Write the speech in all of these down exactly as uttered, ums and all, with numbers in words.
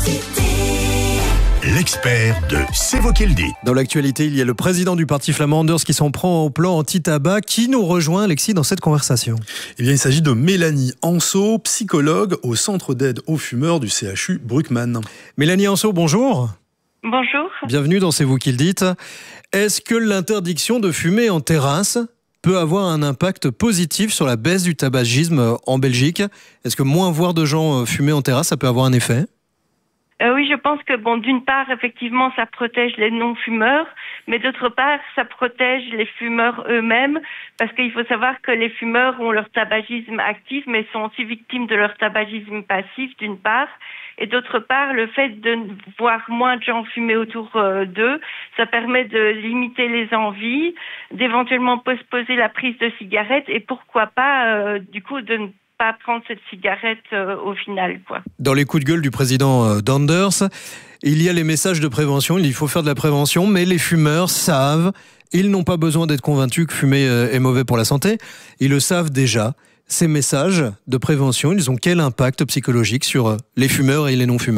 L'expert de C'est vous qui le dites. Dans l'actualité, il y a le président du parti flamand Anders qui s'en prend au plan anti-tabac. Qui nous rejoint, Alexis, dans cette conversation ? Eh bien, il s'agit de Mélanie Anso, psychologue au centre d'aide aux fumeurs du C H U Bruckmann. Mélanie Anso, bonjour. Bonjour. Bienvenue dans C'est vous qui le dites. Est-ce que l'interdiction de fumer en terrasse peut avoir un impact positif sur la baisse du tabagisme en Belgique ? Est-ce que moins voir de gens fumer en terrasse, ça peut avoir un effet ? Euh, oui, je pense que, bon, d'une part, effectivement, ça protège les non-fumeurs, mais d'autre part, ça protège les fumeurs eux-mêmes, parce qu'il faut savoir que les fumeurs ont leur tabagisme actif, mais sont aussi victimes de leur tabagisme passif, d'une part, et d'autre part, le fait de voir moins de gens fumer autour euh, d'eux, ça permet de limiter les envies, d'éventuellement postposer la prise de cigarette, et pourquoi pas, euh, du coup, de ne pas prendre cette cigarette euh, au final, quoi. Dans les coups de gueule du président euh, Anders, il y a les messages de prévention, il faut faire de la prévention, mais les fumeurs savent, ils n'ont pas besoin d'être convaincus que fumer euh, est mauvais pour la santé, ils le savent déjà. Ces messages de prévention, ils ont quel impact psychologique sur euh, les fumeurs et les non-fumeurs ?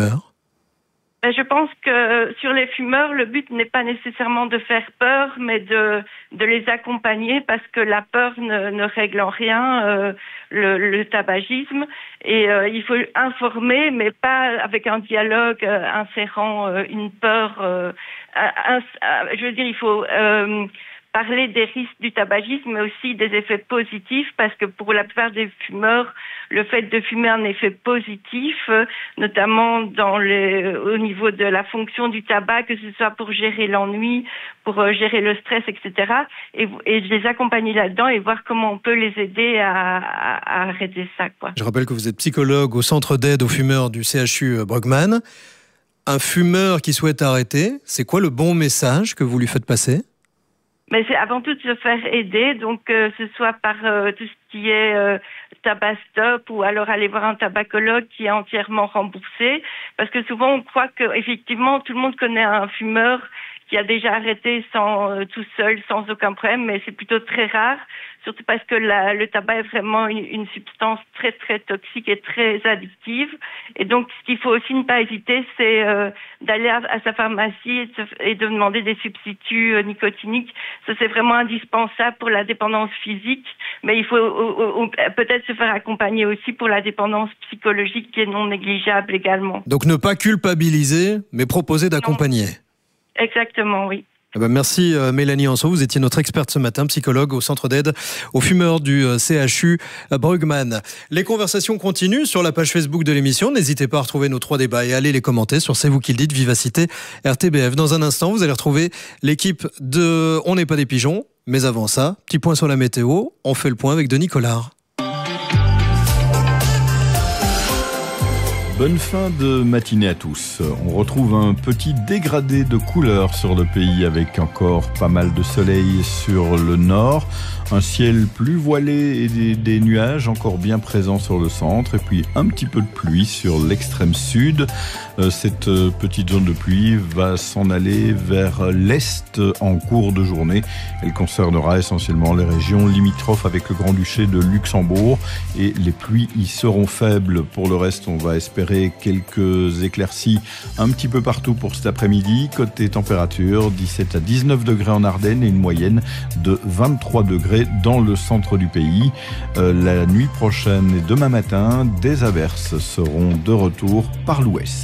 Je pense que sur les fumeurs, le but n'est pas nécessairement de faire peur, mais de de les accompagner, parce que la peur ne, ne règle en rien euh, le, le tabagisme. Et euh, il faut informer, mais pas avec un dialogue euh, insérant euh, une peur. Euh, un, un, je veux dire, il faut euh, parler des risques du tabagisme, mais aussi des effets positifs, parce que pour la plupart des fumeurs, le fait de fumer a un effet positif, euh, notamment dans les, au niveau de la fonction du tabac, que ce soit pour gérer l'ennui, pour euh, gérer le stress, et cetera. Et, et les accompagner là-dedans et voir comment on peut les aider à, à, à arrêter ça, quoi. Je rappelle que vous êtes psychologue au centre d'aide aux fumeurs du C H U Bruckmann. Un fumeur qui souhaite arrêter, c'est quoi le bon message que vous lui faites passer ? Mais c'est avant tout de se faire aider, donc que euh, ce soit par euh, tout ce qui est euh, tabac stop, ou alors aller voir un tabacologue qui est entièrement remboursé, parce que souvent on croit que effectivement tout le monde connaît un fumeur qui a déjà arrêté sans euh, tout seul, sans aucun problème, mais c'est plutôt très rare, surtout parce que la, le tabac est vraiment une, une substance très très toxique et très addictive. Et donc ce qu'il faut aussi ne pas hésiter, c'est euh, d'aller à, à sa pharmacie et de, se, et de demander des substituts euh, nicotiniques. Ça, c'est vraiment indispensable pour la dépendance physique, mais il faut ou, ou, peut-être se faire accompagner aussi pour la dépendance psychologique, qui est non négligeable également. Donc ne pas culpabiliser, mais proposer d'accompagner. Non. Exactement, oui. Eh ben merci euh, Mélanie Anso, vous étiez notre experte ce matin, psychologue au centre d'aide aux fumeurs du euh, C H U euh, Bruckmann. Les conversations continuent sur la page Facebook de l'émission. N'hésitez pas à retrouver nos trois débats et à aller les commenter sur C'est vous qui le dites, Vivacité R T B F. Dans un instant, vous allez retrouver l'équipe de On n'est pas des pigeons. Mais avant ça, petit point sur la météo. On fait le point avec Denis Collard. Bonne fin de matinée à tous. On retrouve un petit dégradé de couleur sur le pays, avec encore pas mal de soleil sur le nord, un ciel plus voilé et des, des nuages encore bien présents sur le centre, et puis un petit peu de pluie sur l'extrême sud. Cette petite zone de pluie va s'en aller vers l'est en cours de journée. Elle concernera essentiellement les régions limitrophes avec le Grand-Duché de Luxembourg, et les pluies y seront faibles. Pour le reste, on va espérer quelques éclaircies un petit peu partout pour cet après-midi. Côté température, dix-sept à dix-neuf degrés en Ardennes et une moyenne de vingt-trois degrés dans le centre du pays. Euh, la nuit prochaine et demain matin, des averses seront de retour par l'ouest.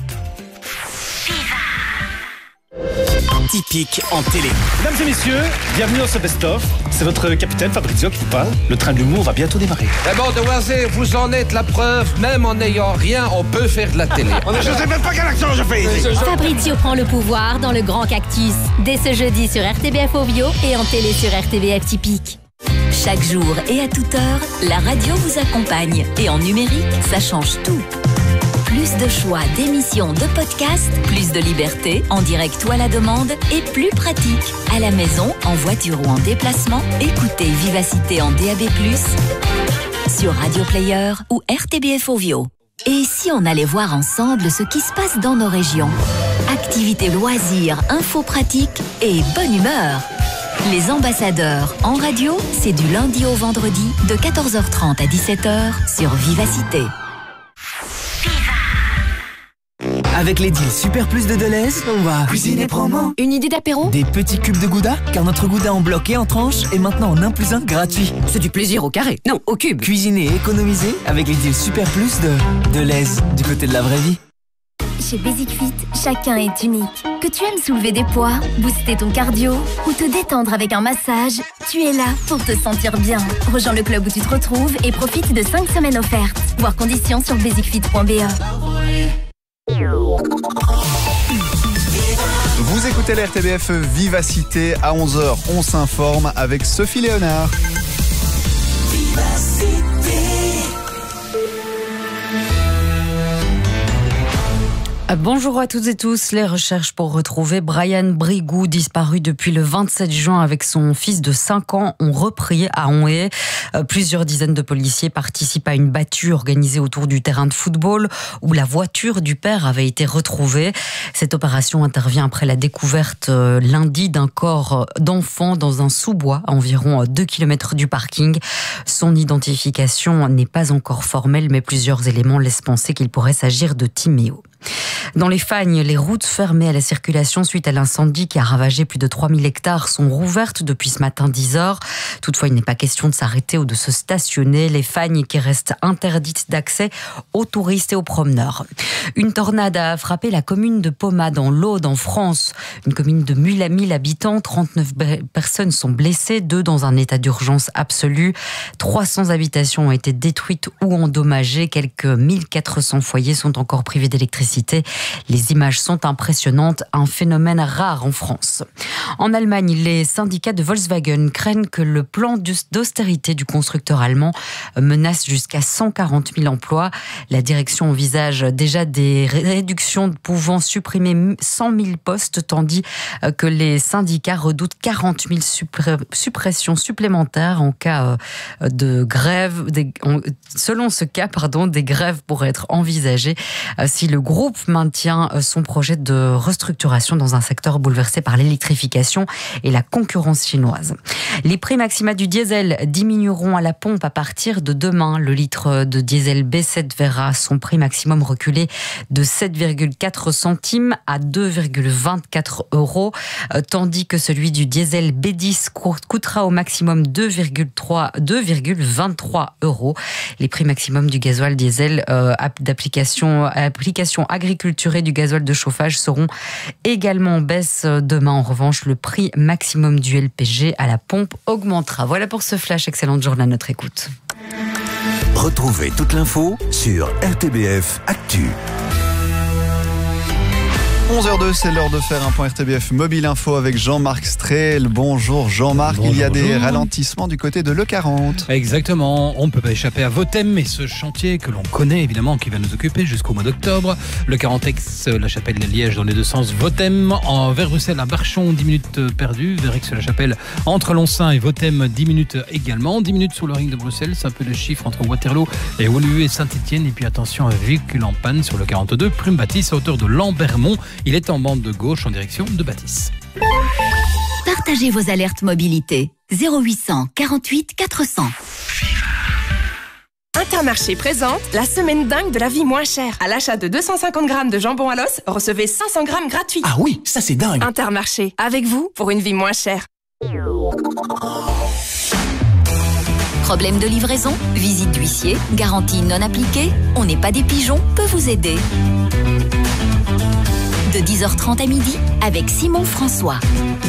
Typique en télé. Mesdames et messieurs, bienvenue dans ce best-of. C'est votre capitaine Fabrizio qui vous parle. Le train de l'humour va bientôt démarrer. D'abord, demoiselles, vous en êtes la preuve. Même en n'ayant rien, on peut faire de la télé. Je sais même pas quel accent je fais ici. Fabrizio prend le pouvoir dans Le Grand Cactus. Dès ce jeudi sur R T B F Ovio et en télé sur R T B F Typique. Chaque jour et à toute heure, la radio vous accompagne. Et en numérique, ça change tout. Plus de choix d'émissions, de podcasts, plus de liberté, en direct ou à la demande, et plus pratique. À la maison, en voiture ou en déplacement, écoutez Vivacité en D A B plus, sur Radio Player ou R T B F Ovio. Et si on allait voir ensemble ce qui se passe dans nos régions ? Activités, loisirs, infos pratiques et bonne humeur. Les ambassadeurs en radio, c'est du lundi au vendredi de quatorze heures trente à dix-sept heures sur Vivacité. Avec les deals Super Plus de Deleuze, on va cuisiner promo. Une idée d'apéro? Des petits cubes de gouda, car notre gouda en bloc et en tranche est maintenant en un plus un gratuit. C'est du plaisir au carré, non, au cube. Cuisiner et économiser avec les deals Super Plus de Deleuze, du côté de la vraie vie. Chez Basic Fit, chacun est unique. Que tu aimes soulever des poids, booster ton cardio ou te détendre avec un massage, tu es là pour te sentir bien. Rejoins le club où tu te retrouves et profite de cinq semaines offertes. Voir conditions sur basic fit point b e. Vous écoutez la R T B F Vivacité à onze heures. On s'informe avec Sophie Léonard. Vivacité. Bonjour à toutes et tous. Les recherches pour retrouver Brian Brigou, disparu depuis le vingt-sept juin avec son fils de cinq ans, ont repris à Onhaye. Plusieurs dizaines de policiers participent à une battue organisée autour du terrain de football où la voiture du père avait été retrouvée. Cette opération intervient après la découverte lundi d'un corps d'enfant dans un sous-bois à environ deux kilomètres du parking. Son identification n'est pas encore formelle, mais plusieurs éléments laissent penser qu'il pourrait s'agir de Timéo. Dans les Fagnes, les routes fermées à la circulation suite à l'incendie qui a ravagé plus de trois mille hectares sont rouvertes depuis ce matin dix heures. Toutefois, il n'est pas question de s'arrêter ou de se stationner. Les Fagnes qui restent interdites d'accès aux touristes et aux promeneurs. Une tornade a frappé la commune de Pomats dans l'Aude en France. Une commune de mille habitants, trente-neuf personnes sont blessées, deux dans un état d'urgence absolu. trois cents habitations ont été détruites ou endommagées. Quelques mille quatre cents foyers sont encore privés d'électricité. Les images sont impressionnantes, un phénomène rare en France. En Allemagne, les syndicats de Volkswagen craignent que le plan d'austérité du constructeur allemand menace jusqu'à cent quarante mille emplois. La direction envisage déjà des réductions pouvant supprimer cent mille postes, tandis que les syndicats redoutent quarante mille suppressions supplémentaires en cas de grève. Selon ce cas, pardon, des grèves pourraient être envisagées si le groupe maintient son projet de restructuration dans un secteur bouleversé par l'électrification et la concurrence chinoise. Les prix maxima du diesel diminueront à la pompe à partir de demain. Le litre de diesel B sept verra son prix maximum reculer de sept virgule quatre centimes à deux virgule vingt-quatre euros, tandis que celui du diesel B dix coûtera au maximum deux virgule vingt-trois euros. Les prix maximum du gasoil diesel euh, d'application application agriculture et du gasoil de chauffage seront également en baisse demain. En revanche, le prix maximum du L P G à la pompe augmentera. Voilà pour ce flash. Excellente journée à notre écoute. Retrouvez toute l'info sur R T B F Actu. onze heures deux, c'est l'heure de faire un point R T B F Mobile Info avec Jean-Marc Strel. Bonjour Jean-Marc, bonjour, il y a bonjour. Des ralentissements du côté de l'E quarante. Exactement, on ne peut pas échapper à Votem et ce chantier que l'on connaît évidemment qui va nous occuper jusqu'au mois d'octobre. Le quarante Aix, la Chapelle de Liège dans les deux sens, Votem. En, vers Bruxelles à Barchon, dix minutes perdues. Vers Aix-la-Chapelle entre Lonsin et Votem, dix minutes également. dix minutes sur le ring de Bruxelles, c'est un peu le chiffre entre Waterloo et Woluwe et Saint-Etienne. Et puis attention à un véhicule en panne sur le quarante-deux, Prime Bâtisse à hauteur de Lambermont. Il est en bande de gauche en direction de Bâtisse. Partagez vos alertes mobilité. zéro huit cent quarante-huit quatre cents. Intermarché présente la semaine dingue de la vie moins chère. À l'achat de deux cent cinquante grammes de jambon à l'os, recevez cinq cents grammes gratuits. Ah oui, ça c'est dingue. Intermarché, avec vous pour une vie moins chère. Problème de livraison, visite d'huissier, garantie non appliquée, on n'est pas des pigeons, peut vous aider. De dix heures trente à midi avec Simon François.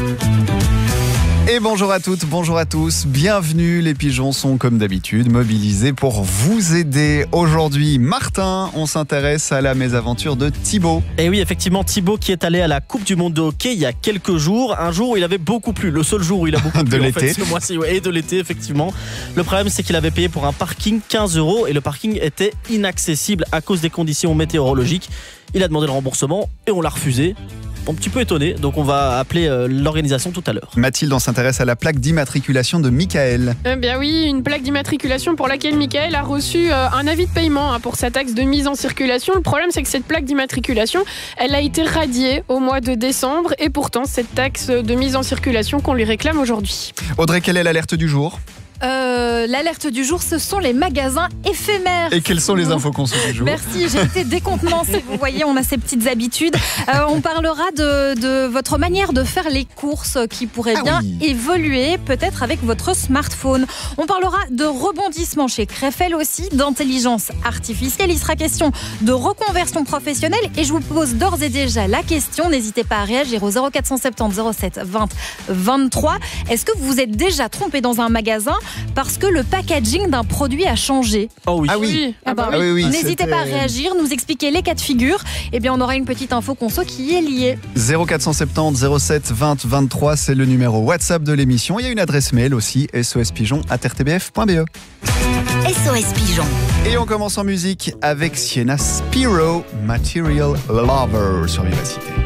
Et bonjour à toutes, bonjour à tous, bienvenue. Les pigeons sont comme d'habitude mobilisés pour vous aider. Aujourd'hui, Martin, on s'intéresse à la mésaventure de Thibaut. Et oui, effectivement, Thibaut qui est allé à la Coupe du Monde de hockey il y a quelques jours. Un jour où il avait beaucoup plu, le seul jour où il a beaucoup plu. De en l'été. fait, ce mois-ci, ouais, et de l'été, effectivement. Le problème, c'est qu'il avait payé pour un parking quinze euros et le parking était inaccessible à cause des conditions météorologiques. Il a demandé le remboursement et on l'a refusé. Un petit peu étonné, donc on va appeler euh, l'organisation tout à l'heure. Mathilde, on s'intéresse à la plaque d'immatriculation de Michael. Eh bien oui, une plaque d'immatriculation pour laquelle Michael a reçu euh, un avis de paiement hein, pour sa taxe de mise en circulation. Le problème, c'est que cette plaque d'immatriculation, elle a été radiée au mois de décembre et pourtant cette taxe de mise en circulation qu'on lui réclame aujourd'hui. Audrey, quelle est l'alerte du jour ? euh, l'alerte du jour, ce sont les magasins éphémères. Et quelles sont les infos conso du jour? Merci, j'ai été décontenancée. Vous voyez, on a ces petites habitudes. Euh, on parlera de, de votre manière de faire les courses qui pourrait Ah bien oui. évoluer, peut-être avec votre smartphone. On parlera de rebondissement chez Krefel aussi, d'intelligence artificielle. Il sera question de reconversion professionnelle et je vous pose d'ores et déjà la question. N'hésitez pas à réagir au zéro quatre cent soixante-dix zéro sept vingt vingt-trois. Est-ce que vous vous êtes déjà trompé dans un magasin parce que le packaging d'un produit a changé? Oh oui. Ah oui. Ah bah Ah oui, oui, N'hésitez c'était- pas à réagir, nous expliquer les cas de figure. Et bien, on aura une petite info conso qui y est liée. zéro quatre cent soixante-dix zéro sept vingt vingt-trois, c'est le numéro WhatsApp de l'émission. Il y a une adresse mail aussi, s o s pigeon arobase r t b f point b e. S O S Pigeon. Et on commence en musique avec Sienna Spiro, Material Lover sur Vivacité.